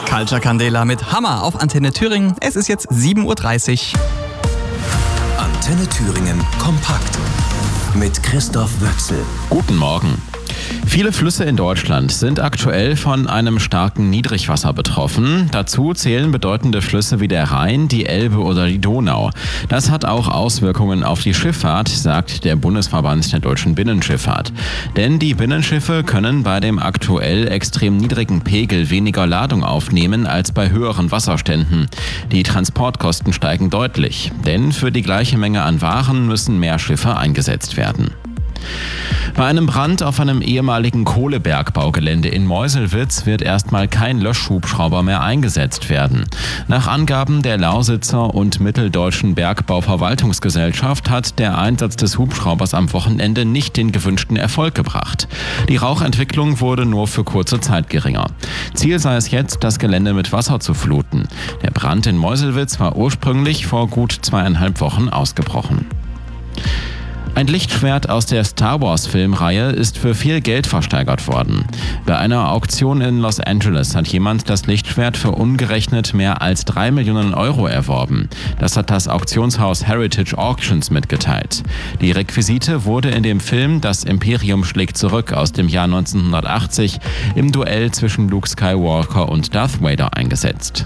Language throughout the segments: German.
Culture Candela mit Hammer auf Antenne Thüringen. Es ist jetzt 7:30 Uhr. Antenne Thüringen kompakt mit Christoph Wöchsel. Guten Morgen. Viele Flüsse in Deutschland sind aktuell von einem starken Niedrigwasser betroffen. Dazu zählen bedeutende Flüsse wie der Rhein, die Elbe oder die Donau. Das hat auch Auswirkungen auf die Schifffahrt, sagt der Bundesverband der deutschen Binnenschifffahrt. Denn die Binnenschiffe können bei dem aktuell extrem niedrigen Pegel weniger Ladung aufnehmen als bei höheren Wasserständen. Die Transportkosten steigen deutlich, denn für die gleiche Menge an Waren müssen mehr Schiffe eingesetzt werden. Bei einem Brand auf einem ehemaligen Kohlebergbaugelände in Meuselwitz wird erstmal kein Löschhubschrauber mehr eingesetzt werden. Nach Angaben der Lausitzer und Mitteldeutschen Bergbauverwaltungsgesellschaft hat der Einsatz des Hubschraubers am Wochenende nicht den gewünschten Erfolg gebracht. Die Rauchentwicklung wurde nur für kurze Zeit geringer. Ziel sei es jetzt, das Gelände mit Wasser zu fluten. Der Brand in Meuselwitz war ursprünglich vor gut 2,5 Wochen ausgebrochen. Ein Lichtschwert aus der Star-Wars-Filmreihe ist für viel Geld versteigert worden. Bei einer Auktion in Los Angeles hat jemand das Lichtschwert für umgerechnet mehr als 3 Millionen Euro erworben. Das hat das Auktionshaus Heritage Auctions mitgeteilt. Die Requisite wurde in dem Film Das Imperium schlägt zurück aus dem Jahr 1980 im Duell zwischen Luke Skywalker und Darth Vader eingesetzt.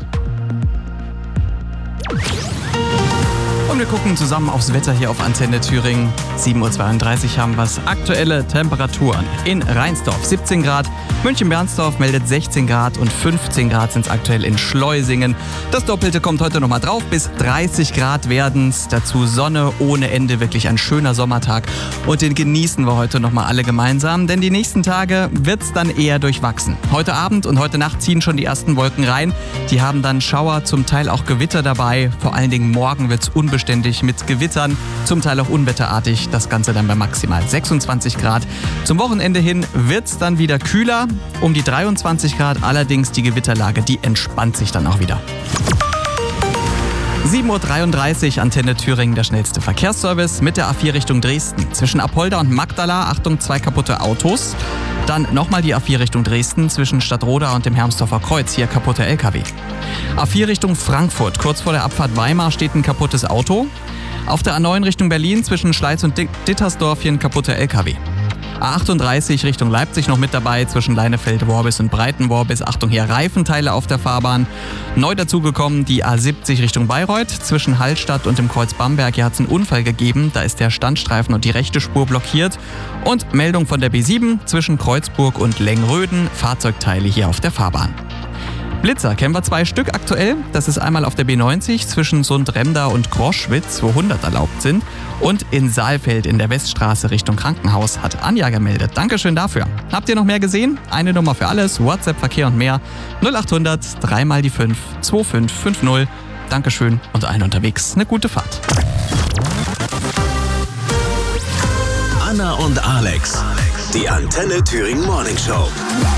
Und wir gucken zusammen aufs Wetter hier auf Antenne Thüringen. 7:32 Uhr haben wir es. Aktuelle Temperaturen. In Rheinsdorf 17 Grad, München-Bernsdorf meldet 16 Grad und 15 Grad sind es aktuell in Schleusingen. Das Doppelte kommt heute nochmal drauf, bis 30 Grad werden es. Dazu Sonne ohne Ende, wirklich ein schöner Sommertag. Und den genießen wir heute nochmal alle gemeinsam, denn die nächsten Tage wird es dann eher durchwachsen. Heute Abend und heute Nacht ziehen schon die ersten Wolken rein. Die haben dann Schauer, zum Teil auch Gewitter dabei. Vor allen Dingen morgen wird es unbeständig mit Gewittern, zum Teil auch unwetterartig. Das Ganze dann bei maximal 26 Grad. Zum Wochenende hin wird es dann wieder kühler, um die 23 Grad. Allerdings die Gewitterlage, die entspannt sich dann auch wieder. 7:33 Uhr, Antenne Thüringen, der schnellste Verkehrsservice mit der A4 Richtung Dresden. Zwischen Apolda und Magdala, Achtung, 2 kaputte Autos. Dann nochmal die A4 Richtung Dresden zwischen Stadtroda und dem Hermsdorfer Kreuz, hier kaputte LKW. A4 Richtung Frankfurt, kurz vor der Abfahrt Weimar steht ein kaputtes Auto. Auf der A9 Richtung Berlin zwischen Schleiz und Dittersdorf hier ein kaputter LKW. A38 Richtung Leipzig noch mit dabei, zwischen Leinefelde, Worbis und Breitenworbis. Achtung, hier Reifenteile auf der Fahrbahn. Neu dazugekommen die A70 Richtung Bayreuth, zwischen Hallstatt und dem Kreuz Bamberg. Hier hat es einen Unfall gegeben, da ist der Standstreifen und die rechte Spur blockiert. Und Meldung von der B7 zwischen Kreuzburg und Lengröden, Fahrzeugteile hier auf der Fahrbahn. Blitzer kennen wir 2 Stück aktuell. Das ist einmal auf der B90 zwischen Sundremda und Groschwitz, wo 100 erlaubt sind. Und in Saalfeld in der Weststraße Richtung Krankenhaus hat Anja gemeldet. Dankeschön dafür. Habt ihr noch mehr gesehen? Eine Nummer für alles, WhatsApp, Verkehr und mehr. 0800 3 mal die 5 2550. Dankeschön und allen unterwegs eine gute Fahrt. Anna und Alex, die Antenne Thüringen Morning Show.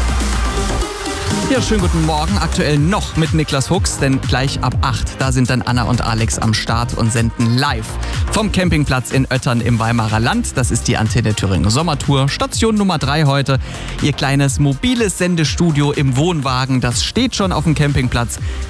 Ja, schönen guten Morgen. Aktuell noch mit Niklas Fuchs, denn gleich ab 8, da sind dann Anna und Alex am Start und senden live vom Campingplatz in Oettern im Weimarer Land. Das ist die Antenne Thüringen Sommertour. Station Nummer 3 heute. Ihr kleines mobiles Sendestudio im Wohnwagen, das steht schon auf dem Campingplatz.